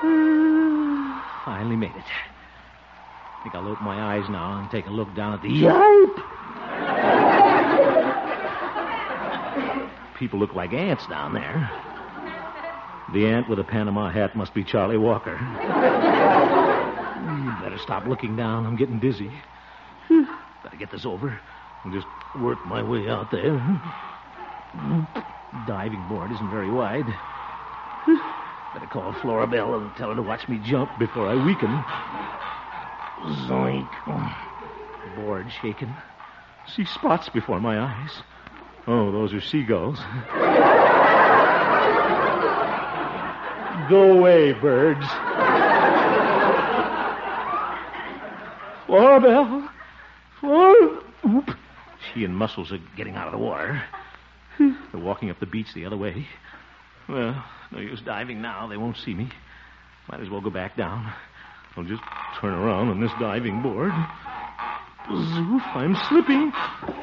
Finally made it. I think I'll open my eyes now and take a look down at the... Yipe! People look like ants down there. The ant with a Panama hat must be Charlie Walker. Better stop looking down. I'm getting dizzy. Better get this over and just work my way out there. Diving board isn't very wide. Better call Florabelle and tell her to watch me jump before I weaken. Zoink. Board shaking. See spots before my eyes. Oh, those are seagulls. Go away, birds. Florabelle. Oop. She and Muscles are getting out of the water. They're walking up the beach the other way. Well, no use diving now. They won't see me. Might as well go back down. I'll just turn around on this diving board. Zoof, I'm slipping.